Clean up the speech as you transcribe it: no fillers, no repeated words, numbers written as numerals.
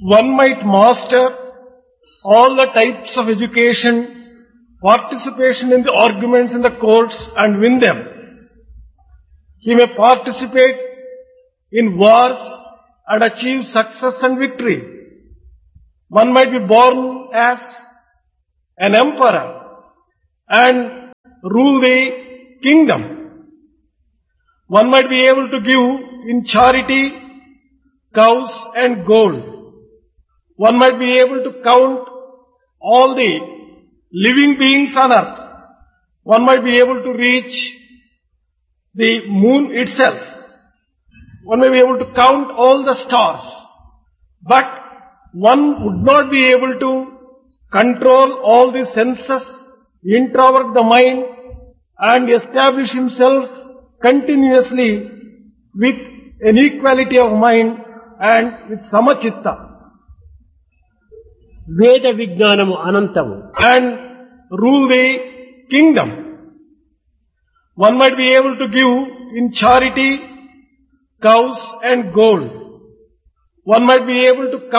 One might master all the types of education, participation in the arguments in the courts and win them. He may participate in wars and achieve success and victory. One might be born as an emperor and rule the kingdom. One might be able to give in charity cows and gold. One might be able to count all the living beings on earth. One might be able to reach the moon itself. One may be able to count all the stars. But one would not be able to control all the senses, introvert the mind, and establish himself continuously with an equality of mind and with samachitta. వేద విజ్ఞానము అనంతము. And rule the kingdom. One might be able to give in charity cows and gold. One might be able to